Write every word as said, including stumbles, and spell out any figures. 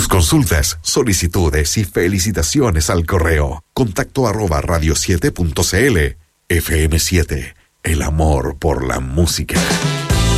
consultas, solicitudes y felicitaciones al correo contacto arroba radio siete punto cl. F M siete, el amor por la música.